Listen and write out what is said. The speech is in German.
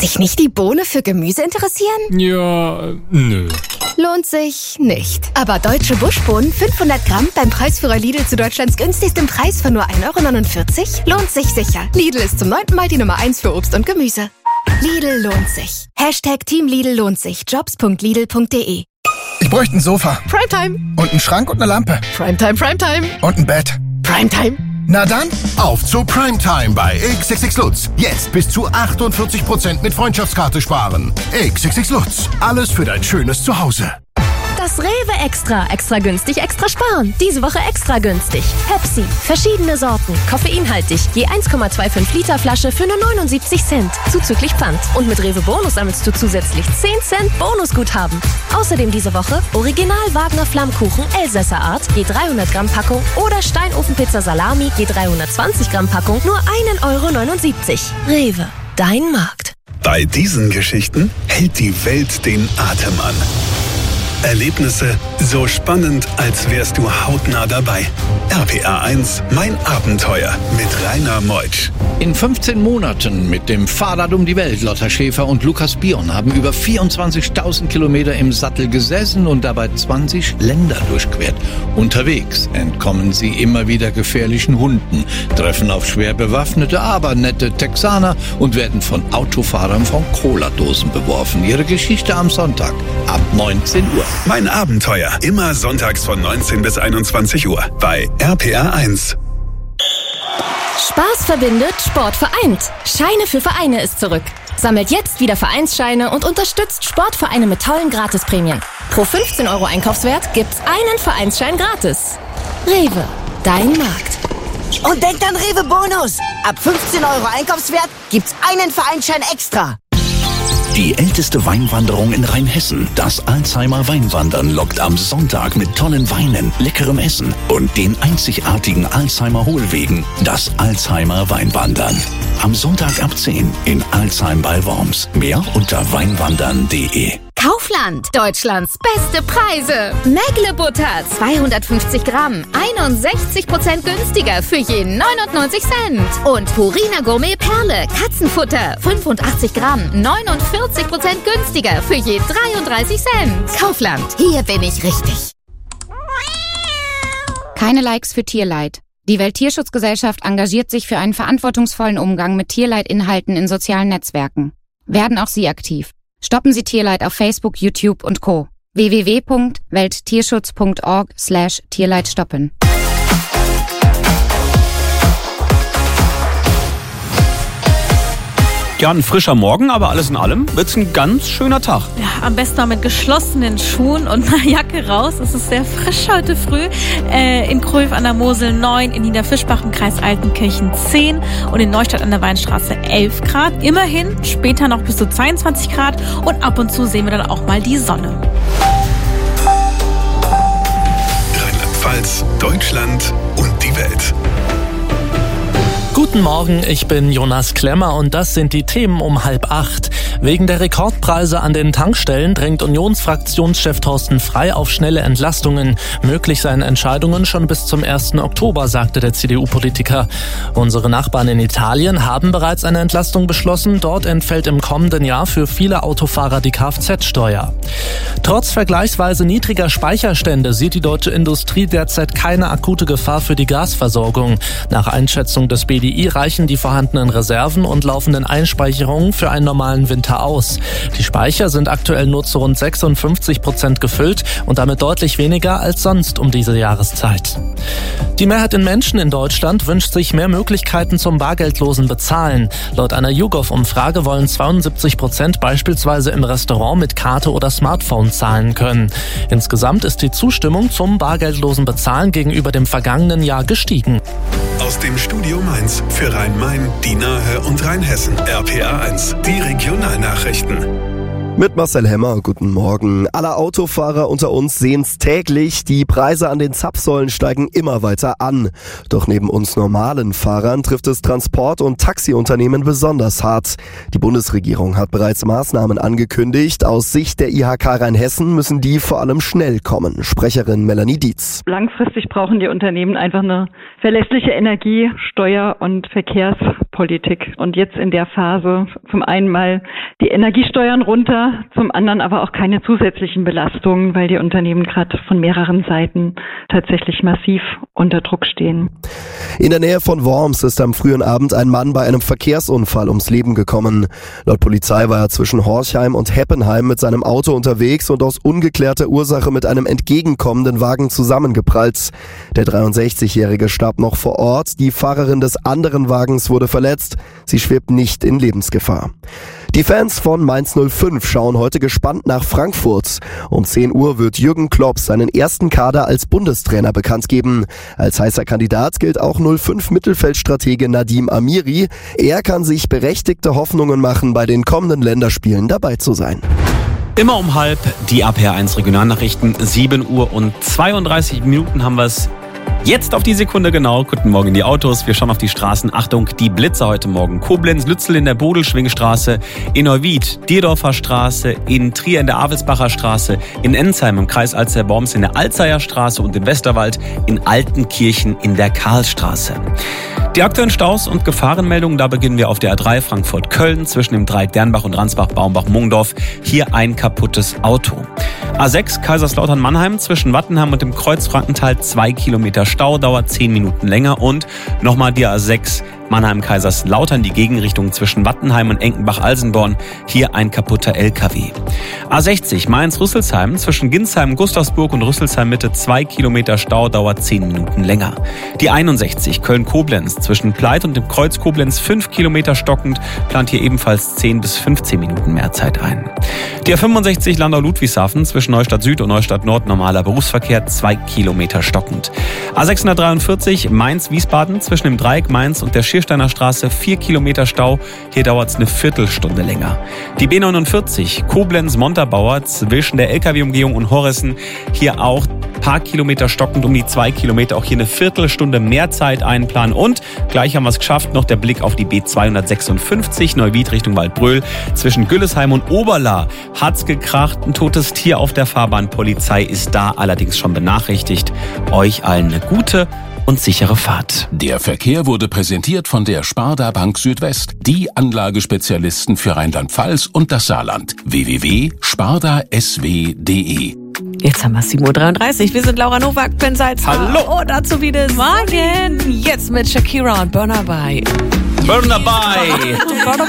Dich nicht die Bohne für Gemüse interessieren? Ja, nö. Lohnt sich nicht. Aber deutsche Buschbohnen 500 Gramm beim Preisführer Lidl zu Deutschlands günstigstem Preis von nur 1,49 € lohnt sich sicher. Lidl ist zum 9. Mal die Nummer 1 für Obst und Gemüse. Lidl lohnt sich. #Team Lidl lohnt sich. Jobs.lidl.de. Ich bräuchte ein Sofa. Primetime. Und einen Schrank und eine Lampe. Primetime. Und ein Bett. Primetime. Na dann, auf zu Primetime bei XXX Lutz. Jetzt bis zu 48% mit Freundschaftskarte sparen. XXX Lutz. Alles für dein schönes Zuhause. Das Rewe Extra. Extra günstig, extra sparen. Diese Woche extra günstig. Pepsi. Verschiedene Sorten. Koffeinhaltig. Je 1,25 Liter Flasche für nur 79 Cent. Zuzüglich Pfand. Und mit Rewe Bonus sammelst du zusätzlich 10 Cent Bonusguthaben. Außerdem diese Woche Original Wagner Flammkuchen Elsässer Art. Je 300 Gramm Packung. Oder Steinofenpizza Salami. Je 320 Gramm Packung. Nur 1,79 €. Rewe. Dein Markt. Bei diesen Geschichten hält die Welt den Atem an. Erlebnisse so spannend, als wärst du hautnah dabei. RPA 1, mein Abenteuer mit Rainer Meutsch. In 15 Monaten mit dem Fahrrad um die Welt. Lotta Schäfer und Lukas Bion haben über 24.000 Kilometer im Sattel gesessen und dabei 20 Länder durchquert. Unterwegs entkommen sie immer wieder gefährlichen Hunden, treffen auf schwer bewaffnete, aber nette Texaner und werden von Autofahrern von Cola-Dosen beworfen. Ihre Geschichte am Sonntag ab 19 Uhr. Mein Abenteuer. Immer sonntags von 19 bis 21 Uhr bei RPA 1. Spaß verbindet, Sport vereint. Scheine für Vereine ist zurück. Sammelt jetzt wieder Vereinsscheine und unterstützt Sportvereine mit tollen Gratisprämien. Pro 15 € Einkaufswert gibt's einen Vereinsschein gratis. Rewe, dein Markt. Und denkt an Rewe Bonus. Ab 15 € Einkaufswert gibt's einen Vereinsschein extra. Die älteste Weinwanderung in Rheinhessen, das Alzheimer Weinwandern, lockt am Sonntag mit tollen Weinen, leckerem Essen und den einzigartigen Alzheimer Hohlwegen, das Alzheimer Weinwandern. Am Sonntag ab 10 in Alzheim bei Worms. Mehr unter weinwandern.de. Kaufland, Deutschlands beste Preise. Mägle Butter, 250 Gramm, 61% günstiger für je 99 Cent. Und Purina Gourmet Perle, Katzenfutter, 85 Gramm, 49% günstiger für je 33 Cent. Kaufland, hier bin ich richtig. Keine Likes für Tierleid. Die Welttierschutzgesellschaft engagiert sich für einen verantwortungsvollen Umgang mit Tierleidinhalten in sozialen Netzwerken. Werden auch Sie aktiv. Stoppen Sie Tierleid auf Facebook, YouTube und Co. www.welttierschutz.org/Tierleid stoppen. Ja, ein frischer Morgen, aber alles in allem wird's ein ganz schöner Tag. Ja, am besten mal mit geschlossenen Schuhen und einer Jacke raus. Es ist sehr frisch heute früh. In Kröv an der Mosel 9, in Niederfischbach im Kreis Altenkirchen 10 und in Neustadt an der Weinstraße 11 Grad. Immerhin später noch bis zu 22 Grad und ab und zu sehen wir dann auch mal die Sonne. Rheinland-Pfalz, Deutschland und die Welt. Guten Morgen, ich bin Jonas Klemmer und das sind die Themen um 7:30. Wegen der Rekordpreise an den Tankstellen drängt Unionsfraktionschef Thorsten Frey auf schnelle Entlastungen. Möglich seien Entscheidungen schon bis zum 1. Oktober, sagte der CDU-Politiker. Unsere Nachbarn in Italien haben bereits eine Entlastung beschlossen. Dort entfällt im kommenden Jahr für viele Autofahrer die Kfz-Steuer. Trotz vergleichsweise niedriger Speicherstände sieht die deutsche Industrie derzeit keine akute Gefahr für die Gasversorgung. Nach Einschätzung des BDI reichen die vorhandenen Reserven und laufenden Einspeicherungen für einen normalen Winter aus. Die Speicher sind aktuell nur zu rund 56% gefüllt und damit deutlich weniger als sonst um diese Jahreszeit. Die Mehrheit der Menschen in Deutschland wünscht sich mehr Möglichkeiten zum bargeldlosen Bezahlen. Laut einer YouGov-Umfrage wollen 72% beispielsweise im Restaurant mit Karte oder Smartphone zahlen können. Insgesamt ist die Zustimmung zum bargeldlosen Bezahlen gegenüber dem vergangenen Jahr gestiegen. Aus dem Studio Mainz für Rhein-Main, die Nahe und Rheinhessen. RPA 1, die Regionalnachrichten. Mit Marcel Hemmer, guten Morgen. Alle Autofahrer unter uns sehen's täglich. Die Preise an den Zapfsäulen steigen immer weiter an. Doch neben uns normalen Fahrern trifft es Transport- und Taxiunternehmen besonders hart. Die Bundesregierung hat bereits Maßnahmen angekündigt. Aus Sicht der IHK Rheinhessen müssen die vor allem schnell kommen. Sprecherin Melanie Dietz. Langfristig brauchen die Unternehmen einfach eine verlässliche Energie-, Steuer- und Verkehrspolitik. Und jetzt in der Phase zum einen mal die Energiesteuern runter, zum anderen aber auch keine zusätzlichen Belastungen, weil die Unternehmen gerade von mehreren Seiten tatsächlich massiv unter Druck stehen. In der Nähe von Worms ist am frühen Abend ein Mann bei einem Verkehrsunfall ums Leben gekommen. Laut Polizei war er zwischen Horchheim und Heppenheim mit seinem Auto unterwegs und aus ungeklärter Ursache mit einem entgegenkommenden Wagen zusammengeprallt. Der 63-Jährige starb noch vor Ort. Die Fahrerin des anderen Wagens wurde verletzt. Sie schwebt nicht in Lebensgefahr. Die Fans von Mainz 05 schauen heute gespannt nach Frankfurt. Um 10 Uhr wird Jürgen Klopp seinen ersten Kader als Bundestrainer bekannt geben. Als heißer Kandidat gilt auch 05-Mittelfeldstratege Nadim Amiri. Er kann sich berechtigte Hoffnungen machen, bei den kommenden Länderspielen dabei zu sein. Immer um halb die RPR1 Regionalnachrichten. 7 Uhr und 32 Minuten haben wir es. Jetzt auf die Sekunde genau. Guten Morgen in die Autos. Wir schauen auf die Straßen. Achtung, die Blitzer heute Morgen. Koblenz, Lützel in der Bodelschwingstraße, in Neuwied, Dierdorfer Straße, in Trier in der Avelsbacher Straße, in Enzheim im Kreis Alzey-Worms in der Alzeyer Straße und in Westerwald in Altenkirchen in der Karlstraße. Die aktuellen Staus und Gefahrenmeldungen, da beginnen wir auf der A3 Frankfurt-Köln zwischen dem Dreieck Dernbach und Ransbach-Baumbach-Mungdorf. Hier ein kaputtes Auto. A6 Kaiserslautern-Mannheim zwischen Wattenheim und dem Kreuz Frankenthal 2 Kilometer Stau, dauert 10 Minuten länger. Und nochmal die A6 Mannheim-Kaiserslautern, die Gegenrichtung zwischen Wattenheim und Enkenbach-Alsenborn. Hier ein kaputter LKW. A60 Mainz-Rüsselsheim zwischen Ginsheim, Gustavsburg und Rüsselsheim-Mitte 2 Kilometer Stau, dauert 10 Minuten länger. Die 61 Köln-Koblenz zwischen Pleit und dem Kreuz Koblenz 5 Kilometer stockend, plant hier ebenfalls 10 bis 15 Minuten mehr Zeit ein. Die A65 Landau-Ludwigshafen zwischen Neustadt Süd und Neustadt Nord normaler Berufsverkehr 2 Kilometer stockend. A643 Mainz-Wiesbaden zwischen dem Dreieck Mainz und der Schiersteiner Straße 4 Kilometer Stau. Hier dauert es eine Viertelstunde länger. Die B49 Koblenz-Montabaur zwischen der LKW-Umgehung und Horressen. Hier auch paar Kilometer stockend um die 2 Kilometer. Auch hier eine Viertelstunde mehr Zeit einplanen. Und gleich haben wir es geschafft. Noch der Blick auf die B256 Neuwied Richtung Waldbröl. Zwischen Güllesheim und Oberla hat's gekracht. Ein totes Tier auf der Fahrbahn. Polizei ist da allerdings schon benachrichtigt. Euch allen eine gute und sichere Fahrt. Der Verkehr wurde präsentiert von der Sparda Bank Südwest, die Anlagespezialisten für Rheinland-Pfalz und das Saarland. www.spardasw.de. Jetzt haben wir 7.33 Uhr. Wir sind Laura Nowak, Ben Salz. Hallo. Und dazu wieder Morgen. Jetzt mit Shakira und Burna Boy. Burna Boy.